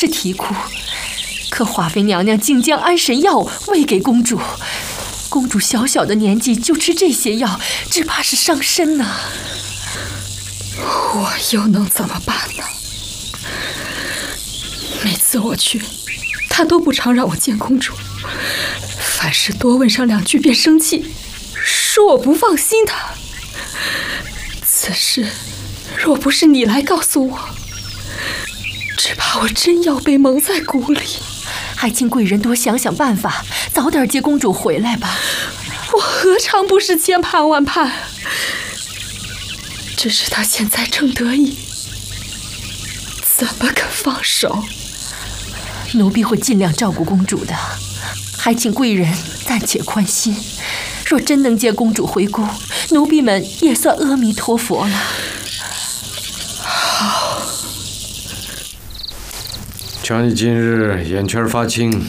是啼哭，可华妃娘娘竟将安神药喂给公主，公主小小的年纪就吃这些药，只怕是伤身呐。 我又能怎么办呢？每次我去，他都不常让我见公主，凡事多问上2句便生气，说我不放心他。此事若不是你来告诉我，只怕我真要被蒙在鼓里。 还请贵人多想想办法，早点接公主回来吧。 我何尝不是千盼万盼，只是他现在正得意，怎么肯放手？ 奴婢会尽量照顾公主的，还请贵人暂且宽心。若真能接公主回宫，奴婢们也算阿弥陀佛了。 好。 瞧你今日眼圈发青，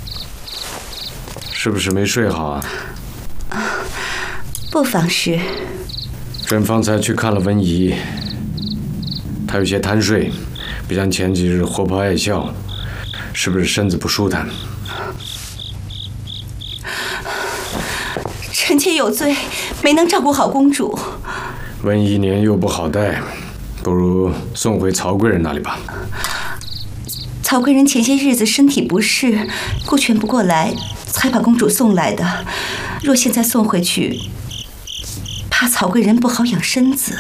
是不是没睡好啊？ 不妨事。 朕方才去看了温宜，她有些贪睡，不像前几日活泼爱笑，是不是身子不舒坦？ 臣妾有罪，没能照顾好公主。 温宜年幼不好带，不如送回曹贵人那里吧。 曹贵人前些日子身体不适，顾全不过来，才把公主送来的。若现在送回去，怕曹贵人不好养身子。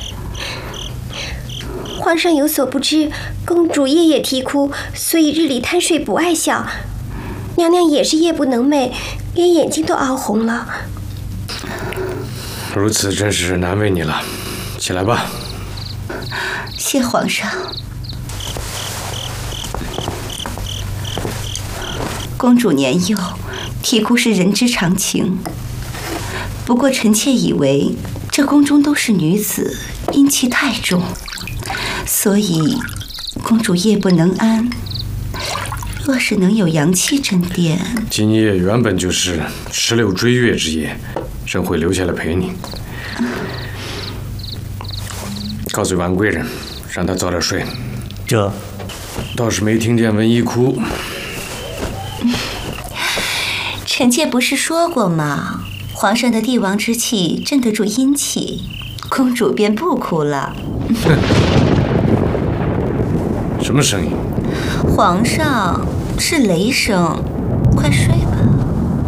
皇上有所不知，公主夜夜啼哭，所以日里贪睡不爱笑。娘娘也是夜不能寐，连眼睛都熬红了。 如此真是难为你了，起来吧。 谢皇上。公主年幼，啼哭是人之常情。不过臣妾以为这宫中都是女子，阴气太重，所以公主夜不能安。若是能有阳气镇殿， 今夜原本就是16追月之夜，朕会留下来陪你。告诉婉贵人，让她早点睡。 这倒是没听见温宜哭。 臣妾不是说过吗？皇上的帝王之气镇得住阴气，公主便不哭了。 什么声音？ 皇上，是雷声，快睡